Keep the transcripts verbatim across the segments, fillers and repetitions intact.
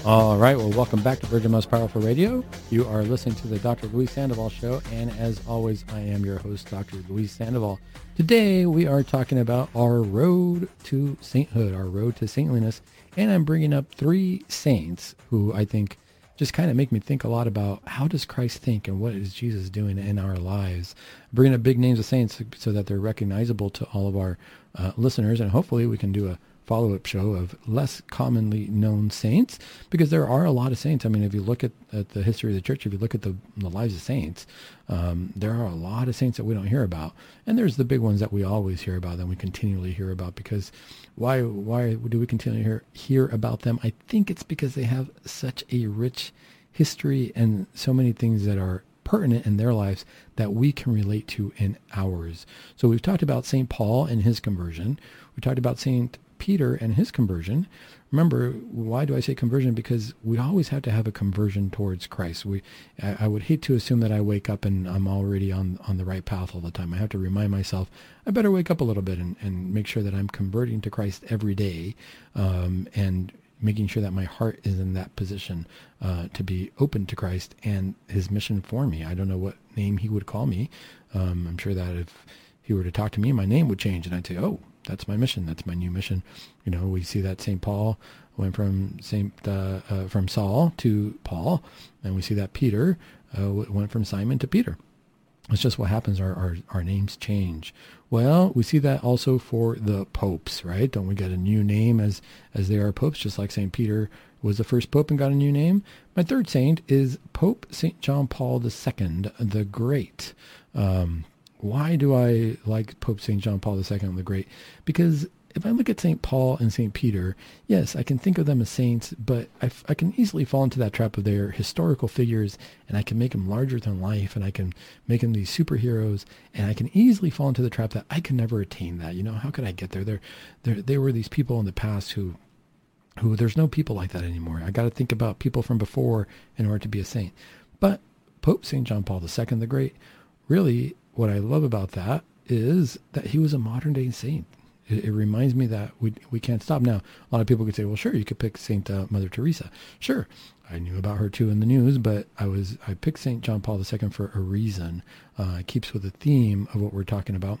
All right, well, welcome back to Virgin Most Powerful Radio. You are listening to the Doctor Luis Sandoval Show, and as always, I am your host, Doctor Luis Sandoval. Today, we are talking about our road to sainthood, our road to saintliness, and I'm bringing up three saints who I think just kind of make me think a lot about how does Christ think and what is Jesus doing in our lives. I'm bringing up big names of saints so that they're recognizable to all of our uh, listeners, and hopefully we can do a follow-up show of less commonly known saints, because there are a lot of saints. I mean, if you look at, at the history of the church, if you look at the, the lives of saints, um, there are a lot of saints that we don't hear about. And there's the big ones that we always hear about, that we continually hear about, because why why do we continually hear, hear about them? I think it's because they have such a rich history and so many things that are pertinent in their lives that we can relate to in ours. So we've talked about Saint Paul and his conversion. We talked about Saint Peter and his conversion. Remember, why do I say conversion? Because we always have to have a conversion towards Christ. We, I, I would hate to assume that I wake up and I'm already on, on the right path all the time. I have to remind myself, I better wake up a little bit and, and make sure that I'm converting to Christ every day, um, and making sure that my heart is in that position uh, to be open to Christ and his mission for me. I don't know what name he would call me. Um, I'm sure that if he were to talk to me, my name would change, and I'd say, oh, that's my mission. That's my new mission. You know, we see that Saint Paul went from Saint uh, uh, from Saul to Paul, and we see that Peter uh, went from Simon to Peter. It's just what happens. Our, our our names change. Well, we see that also for the popes, right? Don't we get a new name as as they are popes, just like Saint Peter was the first pope and got a new name? My third saint is Pope Saint John Paul the Second, the Great. Um, Why do I like Pope Saint John Paul the Second the Great? Because if I look at Saint Paul and Saint Peter, yes, I can think of them as saints, but I, I can easily fall into that trap of their historical figures, and I can make them larger than life, and I can make them these superheroes, and I can easily fall into the trap that I can never attain that. You know, how could I get there? They're, they're, they were these people in the past who, who there's no people like that anymore. I got to think about people from before in order to be a saint. But Pope Saint John Paul the Second the Great, really, what I love about that is that he was a modern day saint. It, it reminds me that we we can't stop. Now, a lot of people could say, well, sure, you could pick Saint uh, Mother Teresa. Sure, I knew about her too in the news, but I was I picked Saint John Paul the Second for a reason. Uh, it keeps with the theme of what we're talking about.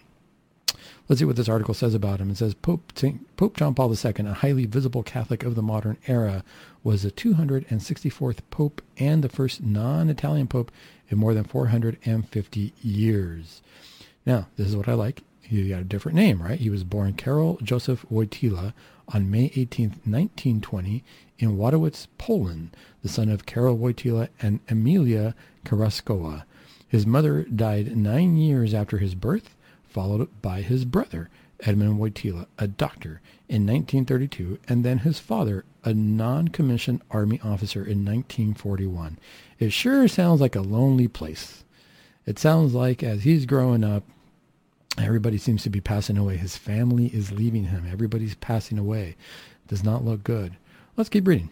Let's see what this article says about him. It says, Pope, Saint, Pope John Paul the Second, a highly visible Catholic of the modern era, was the two hundred sixty-fourth Pope and the first non-Italian Pope in more than four hundred fifty years. Now, this is what I like. He got a different name, right? He was born Karol Joseph Wojtyla on May eighteenth, nineteen twenty, in Wadowicz, Poland, the son of Karol Wojtyla and Emilia Karaskowa. His mother died nine years after his birth, followed by his brother, Edmund Wojtyla, a doctor, in nineteen thirty-two, and then his father, a non-commissioned army officer, in nineteen forty-one. It sure sounds like a lonely place. It sounds like as he's growing up, everybody seems to be passing away. His family is leaving him. Everybody's passing away. Does not look good. Let's keep reading.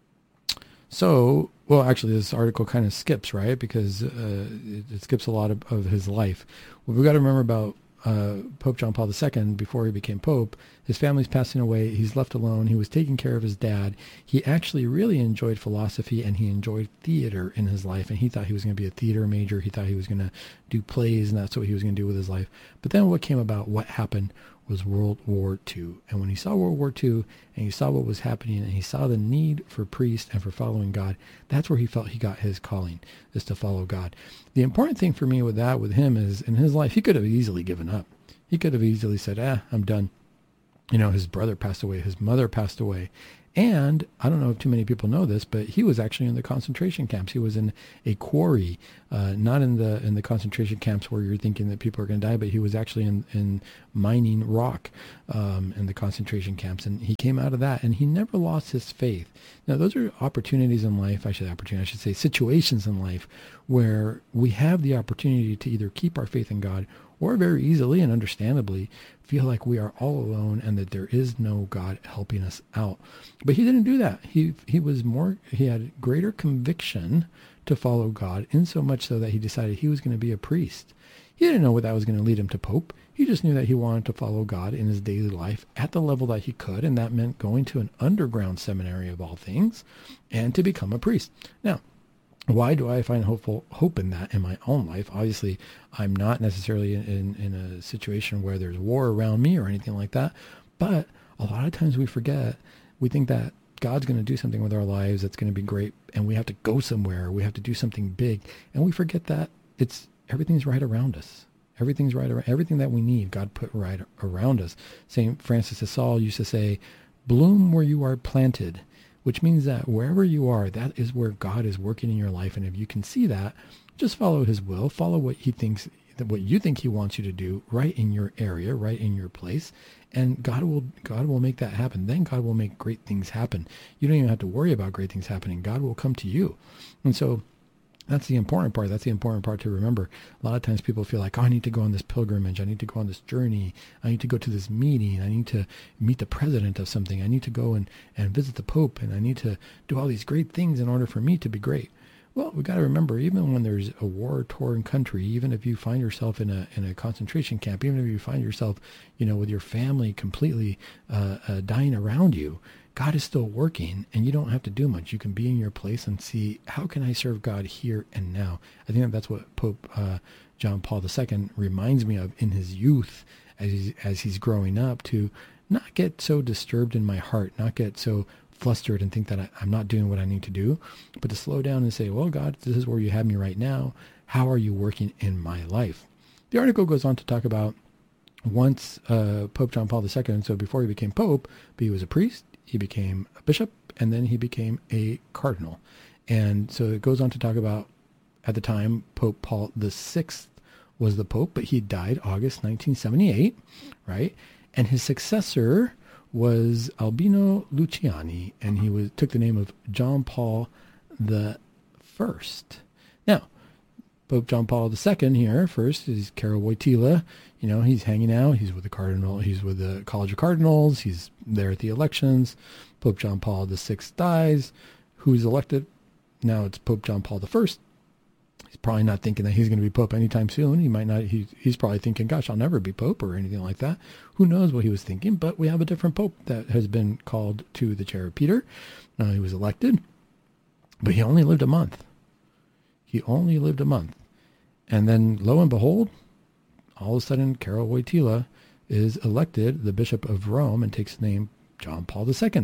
So, well, actually, this article kind of skips, right? Because uh, it, it skips a lot of, of his life. What we've got to remember about uh, Pope John Paul the Second, before he became Pope, his family's passing away. He's left alone. He was taking care of his dad. He actually really enjoyed philosophy, and he enjoyed theater in his life. And he thought he was going to be a theater major. He thought he was going to do plays, and that's what he was going to do with his life. But then what came about, what happened, was World War Two. And when he saw World War Two, and he saw what was happening, and he saw the need for priests and for following God, that's where he felt he got his calling, is to follow God. The important thing for me with that, with him, is in his life, he could have easily given up. He could have easily said, ah, I'm done. You know, his brother passed away, his mother passed away. And I don't know if too many people know this, but he was actually in the concentration camps. He was in a quarry, uh, not in the in the concentration camps where you're thinking that people are going to die, but he was actually in, in mining rock um, in the concentration camps. And he came out of that, and he never lost his faith. Now, those are opportunities in life, I should opportunity, I should say situations in life where we have the opportunity to either keep our faith in God or very easily and understandably feel like we are all alone and that there is no God helping us out. But he didn't do that. He he was more, he had greater conviction to follow God, in so much so that he decided he was going to be a priest. He didn't know what that was going to lead him to Pope. He He just knew that he wanted to follow God in his daily life at the level that he could, and that meant going to an underground seminary of all things and to become a priest. Now, why do I find hopeful hope in that in my own life? Obviously, I'm not necessarily in, in, in a situation where there's war around me or anything like that, but a lot of times we forget, we think that God's going to do something with our lives that's going to be great, and we have to go somewhere, we have to do something big, and we forget that it's everything's right around us. Everything's right around, everything that we need, God put right around us. Saint Francis de Sales used to say, bloom where you are planted, which means that wherever you are, that is where God is working in your life. And if you can see that, just follow his will, follow what he thinks, what you think he wants you to do right in your area, right in your place. And God will, God will make that happen. Then God will make great things happen. You don't even have to worry about great things happening. God will come to you. And so that's the important part. That's the important part to remember. A lot of times people feel like, oh, I need to go on this pilgrimage. I need to go on this journey. I need to go to this meeting. I need to meet the president of something. I need to go and, and visit the Pope. And I need to do all these great things in order for me to be great. Well, we got to remember, even when there's a war-torn country, even if you find yourself in a in a concentration camp, even if you find yourself, you know, with your family completely uh, uh, dying around you, God is still working, and you don't have to do much. You can be in your place and see, how can I serve God here and now? I think that's what Pope uh, John Paul the Second reminds me of in his youth, as he's, as he's growing up, to not get so disturbed in my heart, not get so flustered and think that I, I'm not doing what I need to do, but to slow down and say, well, God, this is where you have me right now. How are you working in my life? The article goes on to talk about once uh, Pope John Paul the Second, so before he became Pope, he was a priest, he became a bishop, and then he became a cardinal. And so it goes on to talk about, at the time, Pope Paul the Sixth was the Pope, but he died August nineteen seventy-eight, right? And his successor was Albino Luciani, and he was took the name of John Paul the First. Now, Pope John Paul the Second here first is Karol Wojtyla. You know, he's hanging out. He's with the cardinal. He's with the College of Cardinals. He's there at the elections. Pope John Paul the Sixth dies. Who's elected? Now it's Pope John Paul the First. He's probably not thinking that he's going to be Pope anytime soon. He might not. He, he's probably thinking, gosh, I'll never be Pope or anything like that. Who knows what he was thinking? But we have a different Pope that has been called to the chair of Peter. Now, he was elected, but he only lived a month. He only lived a month. And then, lo and behold, all of a sudden, Karol Wojtyla is elected the Bishop of Rome and takes the name John Paul the Second.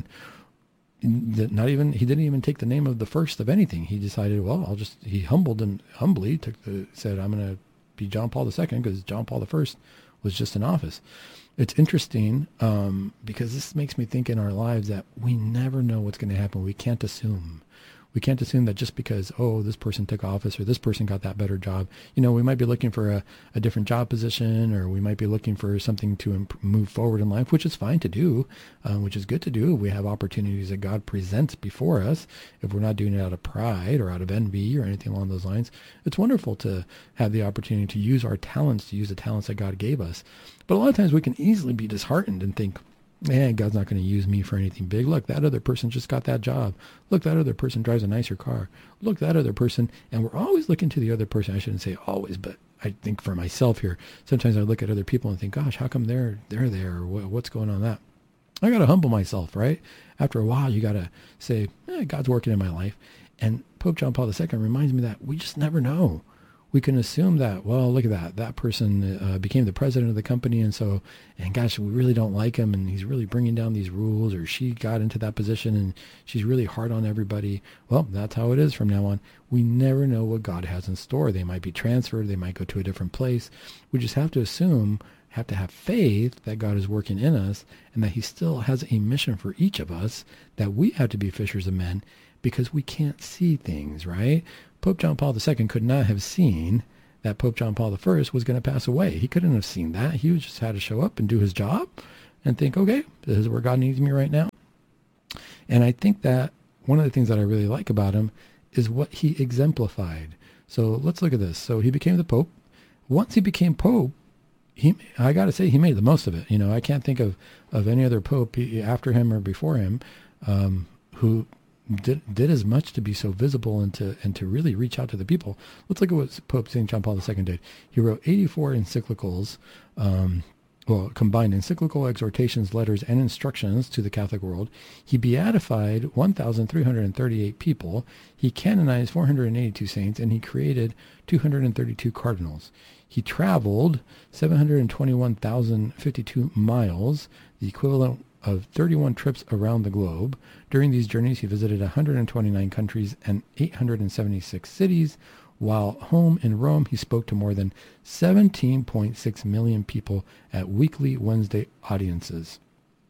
Not even he didn't even take the name of the first of anything. He decided, well, I'll just he humbled and humbly took the said I'm going to be John Paul the Second because John Paul the First was just in office. It's interesting um, because this makes me think in our lives that we never know what's going to happen. We can't assume. We can't assume that just because, oh, this person took office or this person got that better job. You know, we might be looking for a, a different job position, or we might be looking for something to imp- move forward in life, which is fine to do, um, which is good to do. We have opportunities that God presents before us. If we're not doing it out of pride or out of envy or anything along those lines, it's wonderful to have the opportunity to use our talents, to use the talents that God gave us. But a lot of times we can easily be disheartened and think, man, God's not going to use me for anything big. Look, that other person just got that job. Look, that other person drives a nicer car. Look, that other person. And we're always looking to the other person. I shouldn't say always, but I think for myself here, sometimes I look at other people and think, gosh, how come they're, they're there? Or what's going on with that? I got to humble myself, right? After a while, you got to say, eh, God's working in my life. And Pope John Paul the Second reminds me that we just never know. We can assume that, well, look at that. That person uh, became the president of the company, and so, and gosh, we really don't like him, and he's really bringing down these rules, or she got into that position, and she's really hard on everybody. Well, that's how it is from now on. We never know what God has in store. They might be transferred. They might go to a different place. We just have to assume, have to have faith that God is working in us, and that he still has a mission for each of us, that we have to be fishers of men, because we can't see things, right? Pope John Paul the Second could not have seen that Pope John Paul the First was going to pass away. He couldn't have seen that. He just had to show up and do his job and think, okay, this is where God needs me right now. And I think that one of the things that I really like about him is what he exemplified. So let's look at this. So he became the Pope. Once he became Pope, he, I got to say, he made the most of it. You know, I can't think of, of any other Pope after him or before him um, who Did, did as much to be so visible and to and to really reach out to the people. Let's look at what Pope Saint John Paul the Second did. He wrote eighty-four encyclicals, um, well, combined encyclical exhortations, letters, and instructions to the Catholic world. He beatified one thousand three hundred thirty-eight people. He canonized four hundred eighty-two saints, and he created two hundred thirty-two cardinals. He traveled seven hundred twenty-one thousand fifty-two miles, the equivalent of thirty-one trips around the globe. During these journeys, he visited one hundred twenty-nine countries and eight hundred seventy-six cities. While home in Rome, he spoke to more than seventeen point six million people at weekly Wednesday audiences.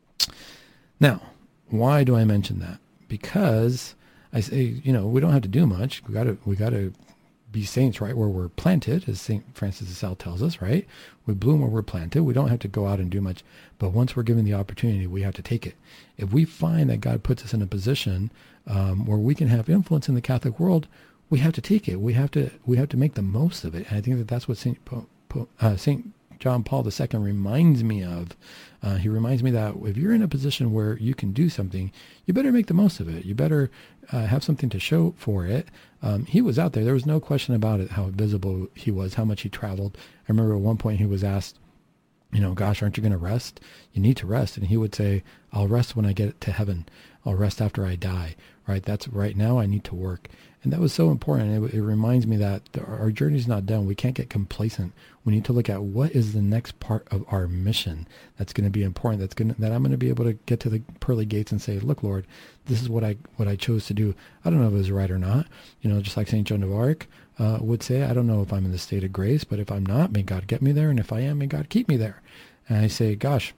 Now, why do I mention that? Because I say, you know, we don't have to do much. We got to, we got to be saints right where we're planted, as Saint Francis of Sales tells us, right? We bloom where we're planted. We don't have to go out and do much. But once we're given the opportunity, we have to take it. If we find that God puts us in a position um, where we can have influence in the Catholic world, we have to take it. We have to we have to make the most of it. And I think that that's what Saint Po, Po, uh, Saint John Paul the Second reminds me of. Uh, he reminds me that if you're in a position where you can do something, you better make the most of it. You better uh, have something to show for it. Um, he was out there. There was no question about it, how visible he was, how much he traveled. I remember at one point he was asked, you know, gosh, aren't you going to rest? You need to rest. And he would say, I'll rest when I get to heaven. I'll rest after I die, right? That's right now I need to work. And that was so important. It, it reminds me that the, our journey is not done. We can't get complacent. We need to look at what is the next part of our mission that's going to be important. That's going to, that I'm going to be able to get to the pearly gates and say, look, Lord, this is what I what I chose to do. I don't know if it was right or not. You know, just like Saint Joan of Arc uh, would say, I don't know if I'm in the state of grace, but if I'm not, may God get me there. And if I am, may God keep me there. And I say, gosh,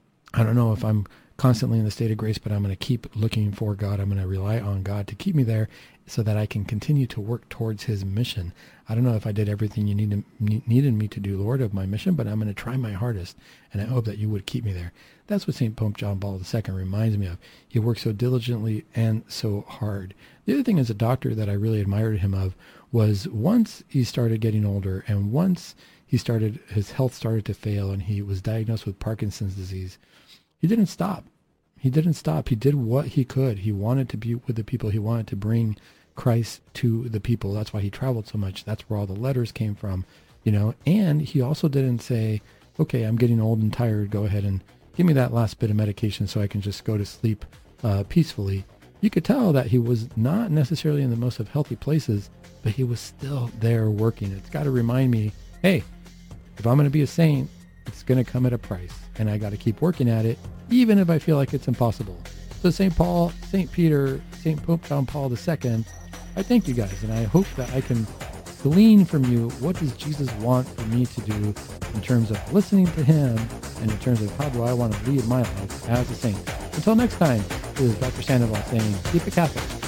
I don't know if I'm constantly in the state of grace, but I'm going to keep looking for God. I'm going to rely on God to keep me there so that I can continue to work towards his mission. I don't know if I did everything you need to, needed me to do, Lord, of my mission, but I'm going to try my hardest, and I hope that you would keep me there. That's what Saint Pope John Paul the Second reminds me of. He worked so diligently and so hard. The other thing as a doctor that I really admired him of was once he started getting older, and once he started, his health started to fail, and he was diagnosed with Parkinson's disease, he didn't stop. He didn't stop. He did what he could. He wanted to be with the people. He wanted to bring Christ to the people. That's why he traveled so much. That's where all the letters came from, you know. And he also didn't say, okay, I'm getting old and tired. Go ahead and give me that last bit of medication so I can just go to sleep uh, peacefully. You could tell that he was not necessarily in the most of healthy places, but he was still there working. It's got to remind me, hey, if I'm going to be a saint, it's going to come at a price, and I got to keep working at it, even if I feel like it's impossible. So Saint Paul, Saint Peter, Saint Pope John Paul the Second, I thank you guys, and I hope that I can glean from you, what does Jesus want for me to do in terms of listening to him, and in terms of how do I want to lead my life as a saint. Until next time, this is Doctor Sandoval saying, keep it Catholic.